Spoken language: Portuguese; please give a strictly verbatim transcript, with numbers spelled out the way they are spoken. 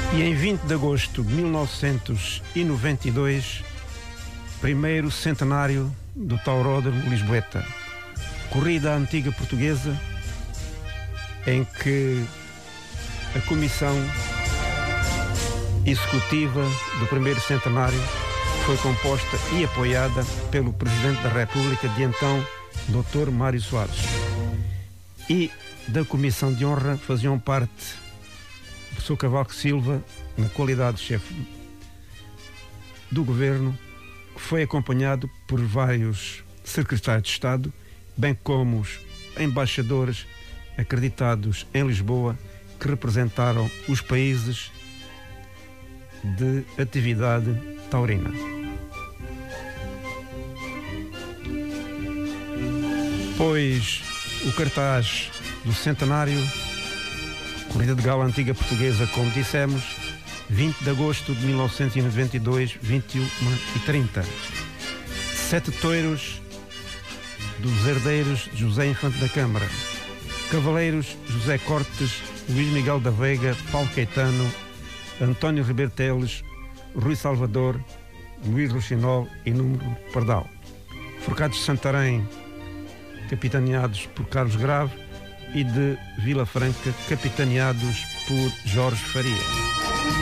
E em vinte de agosto de mil novecentos e noventa e dois, primeiro centenário do Tauródromo Lisboeta, corrida antiga portuguesa em que a comissão executiva do primeiro centenário foi composta e apoiada pelo Presidente da República de então, doutor Mário Soares. E da comissão de honra faziam parte o professor Cavaco Silva, na qualidade de chefe do governo, que foi acompanhado por vários secretários de Estado, bem como os embaixadores acreditados em Lisboa, que representaram os países de atividade taurina. Pois o cartaz do centenário, corrida de gala antiga portuguesa, como dissemos, vinte de agosto de mil novecentos e noventa e dois, vinte e uma e trinta. Sete touros dos herdeiros de José Infante da Câmara. Cavaleiros José Cortes, Luís Miguel da Veiga, Paulo Caetano, António Ribeiro Teles, Rui Salvador, Luís Rochinol e Número Pardal. Forcados de Santarém, capitaneados por Carlos Grave, e de Vila Franca, capitaneados por Jorge Faria.